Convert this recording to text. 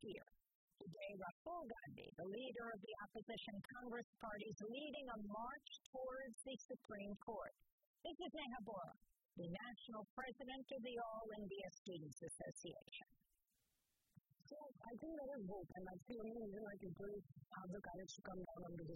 fear. Today, Rahul Gandhi, the leader of the opposition Congress party, is leading a march towards the Supreme Court. This is Neha Bora, the national president of the All India Students Association. So I think there is hope, and that's the only reason why people have the courage to come down onto the